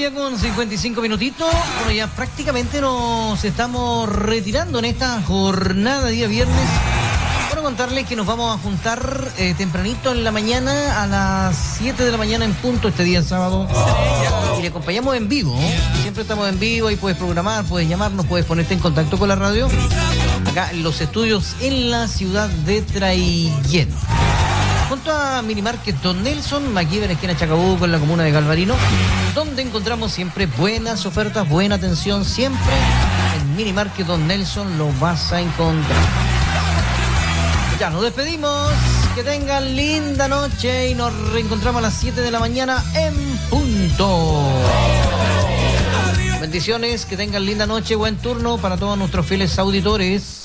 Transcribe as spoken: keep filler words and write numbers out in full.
ya con cincuenta y cinco minutitos. Bueno, ya prácticamente nos estamos retirando en esta jornada día viernes. Quiero contarles que nos vamos a juntar eh, tempranito en la mañana, a las siete de la mañana en punto este día sábado. Y le acompañamos en vivo. Siempre estamos en vivo, ahí puedes programar, puedes llamarnos, puedes ponerte en contacto con la radio. Acá en los estudios en la ciudad de Traillén. Junto a Minimarket Don Nelson, aquí en la esquina Chacabuco, en la comuna de Galvarino, donde encontramos siempre buenas ofertas, buena atención, siempre en Minimarket Don Nelson lo vas a encontrar. Ya nos despedimos, que tengan linda noche y nos reencontramos a las siete de la mañana en punto. Bendiciones, que tengan linda noche, buen turno para todos nuestros fieles auditores.